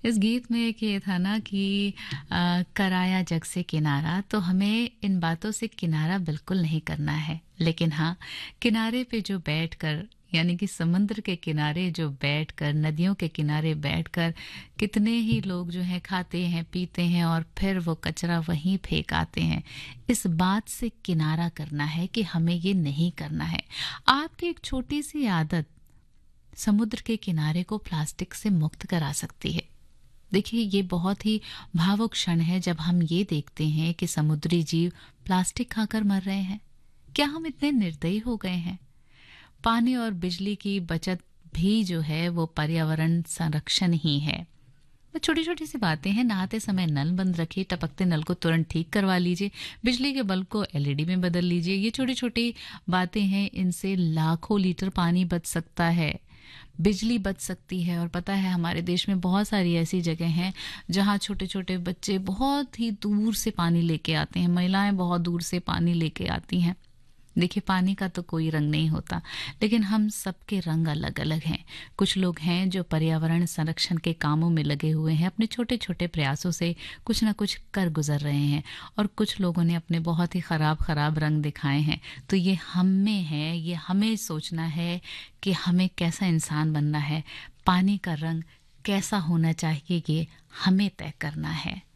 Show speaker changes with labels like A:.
A: इस गीत में एक ये था ना कि कराया जग से किनारा, तो हमें इन बातों से किनारा बिल्कुल नहीं करना है। लेकिन हाँ, किनारे पे जो बैठकर, यानी कि समुद्र के किनारे जो बैठकर, नदियों के किनारे बैठकर कितने ही लोग जो है खाते हैं, पीते हैं और फिर वो कचरा वहीं फेंक आते हैं। इस बात से किनारा करना है कि हमें ये नहीं करना है। आपकी एक छोटी सी आदत समुद्र के किनारे को प्लास्टिक से मुक्त करा सकती है। देखिए, ये बहुत ही भावुक क्षण है जब हम ये देखते हैं कि समुद्री जीव प्लास्टिक खाकर मर रहे हैं। क्या हम इतने निर्दयी हो गए हैं? पानी और बिजली की बचत भी जो है वो पर्यावरण संरक्षण ही है। वो छोटी छोटी सी बातें हैं। नहाते समय नल बंद रखिए, टपकते नल को तुरंत ठीक करवा लीजिए, बिजली के बल्ब को एलईडी में बदल लीजिए। ये छोटी छोटी बातें हैं, इनसे लाखों लीटर पानी बच सकता है, बिजली बच सकती है। और पता है, हमारे देश में बहुत सारी ऐसी जगह हैं जहाँ छोटे छोटे बच्चे बहुत ही दूर से पानी लेके आते हैं, महिलाएं बहुत दूर से पानी लेके आती हैं। देखिए, पानी का तो कोई रंग नहीं होता, लेकिन हम सबके रंग अलग अलग हैं। कुछ लोग हैं जो पर्यावरण संरक्षण के कामों में लगे हुए हैं, अपने छोटे छोटे प्रयासों से कुछ ना कुछ कर गुजर रहे हैं, और कुछ लोगों ने अपने बहुत ही खराब रंग दिखाए हैं। तो ये हम में है, ये हमें सोचना है कि हमें कैसा इंसान बनना है, पानी का रंग कैसा होना चाहिए, ये हमें तय करना है।